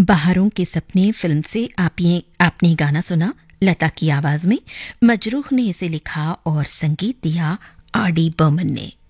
बहारों के सपने फिल्म से आपने गाना सुना लता की आवाज में। मजरूह ने इसे लिखा और संगीत दिया आर डी बर्मन ने।